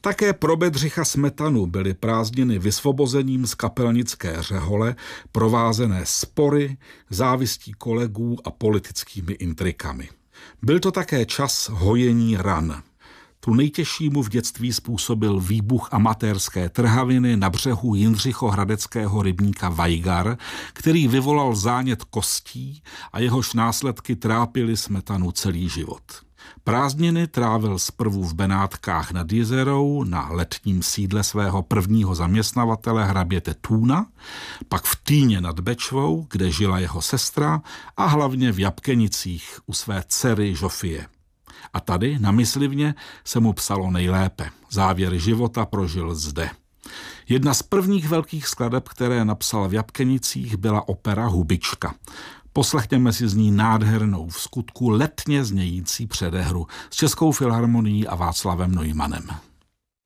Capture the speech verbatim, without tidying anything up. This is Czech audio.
Také pro Bedřicha Smetanu byly prázdniny vysvobozením z kapelnické řehole, provázené spory, závistí kolegů a politickými intrikami. Byl to také čas hojení ran. Tu nejtěžší mu v dětství způsobil výbuch amatérské trhaviny na břehu jindřichohradeckého rybníka Vajgar, který vyvolal zánět kostí a jehož následky trápily Smetanu celý život. Prázdniny trávil zprvu v Benátkách nad Jizerou na letním sídle svého prvního zaměstnavatele hraběte Tůna, pak v Týně nad Bečvou, kde žila jeho sestra, a hlavně v Jabkenicích u své dcery Žofie. A tady, na Myslivně, se mu psalo nejlépe. Závěr života prožil zde. Jedna z prvních velkých skladeb, které napsal v Jabkenicích, byla opera Hubička. Poslechněme si z ní nádhernou, v skutku letně znějící předehru s Českou filharmonií a Václavem Neumannem.